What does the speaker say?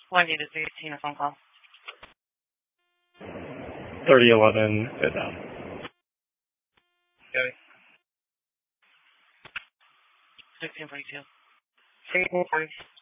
Wendy to 318, a phone call. 3011 is out. Go. 1642. 1642.